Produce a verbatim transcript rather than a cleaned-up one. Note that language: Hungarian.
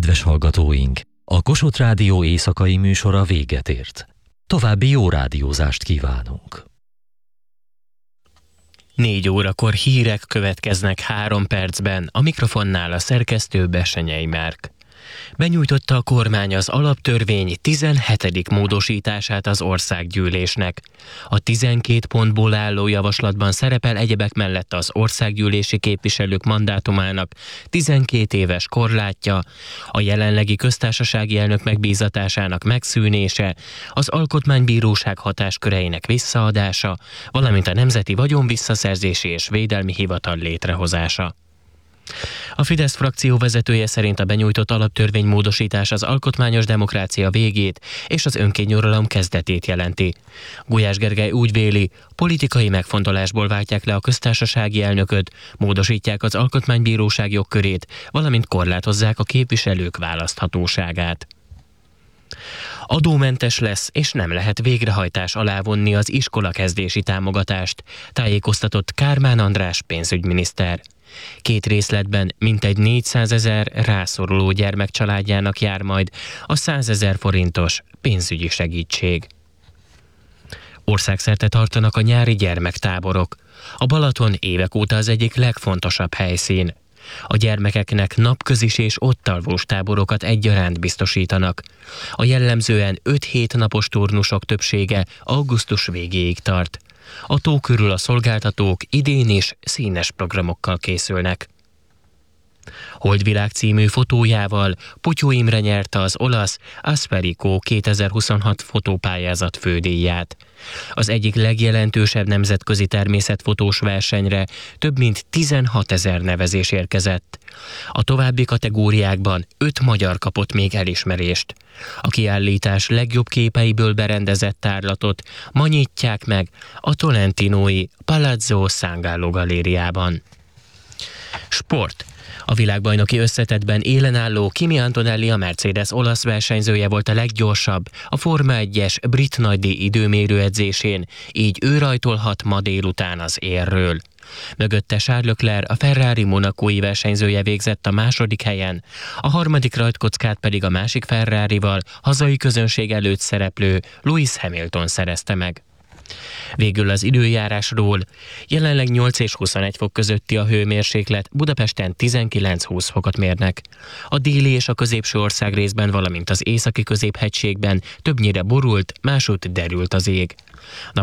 Kedves hallgatóink! A Kossuth Rádió éjszakai műsora véget ért. További jó rádiózást kívánunk! Négy órakor hírek következnek három percben, a mikrofonnál a szerkesztő Bessenyei Márk. Benyújtotta a kormány az alaptörvény tizenhetedik módosítását az országgyűlésnek. A tizenkét pontból álló javaslatban szerepel egyebek mellett az országgyűlési képviselők mandátumának tizenkét éves korlátja, a jelenlegi köztársasági elnök megbízatásának megszűnése, az alkotmánybíróság hatásköreinek visszaadása, valamint a Nemzeti Vagyonvisszaszerzési és Védelmi Hivatal létrehozása. A Fidesz frakció vezetője szerint a benyújtott alaptörvénymódosítás az alkotmányos demokrácia végét és az önkényuralom kezdetét jelenti. Gulyás Gergely úgy véli, politikai megfontolásból váltják le a köztársasági elnököt, módosítják az alkotmánybíróság jogkörét, valamint korlátozzák a képviselők választhatóságát. Adómentes lesz, és nem lehet végrehajtás alá vonni az iskolakezdési támogatást, tájékoztatott Kármán András pénzügyminiszter. Két részletben mintegy négyszázezer rászoruló gyermek családjának jár majd a százezer forintos pénzügyi segítség. Országszerte tartanak a nyári gyermektáborok. A Balaton évek óta az egyik legfontosabb helyszín. A gyermekeknek napközis és ottalvós táborokat egyaránt biztosítanak. A jellemzően öt-hét napos turnusok többsége augusztus végéig tart. A tó körül a szolgáltatók idén is színes programokkal készülnek. Holdvilág című fotójával Putyó Imre nyerte az olasz Asperico kétezer-huszonhat fotópályázat fődíját. Az egyik legjelentősebb nemzetközi természetfotós versenyre több mint tizenhatezer nevezés érkezett. A további kategóriákban öt magyar kapott még elismerést. A kiállítás legjobb képeiből berendezett tárlatot ma nyitják meg a tolentinói Palazzo San Gallo galériában. Sport. A világbajnoki összetettben élenálló Kimi Antonelli, a Mercedes olasz versenyzője volt a leggyorsabb a Forma egyes brit nagydíj időmérő edzésén, így ő rajtolhat ma délután az érről. Mögötte Charles Leclerc, a Ferrari monacói versenyzője végzett a második helyen, a harmadik rajtkockát pedig a másik Ferrarival hazai közönség előtt szereplő Lewis Hamilton szerezte meg. Végül az időjárásról. Jelenleg nyolc és huszonegy fok közötti a hőmérséklet, Budapesten tizenkilenc-húsz fokot mérnek. A déli és a középső ország részben, valamint az északi középhegységben többnyire borult, másút derült az ég.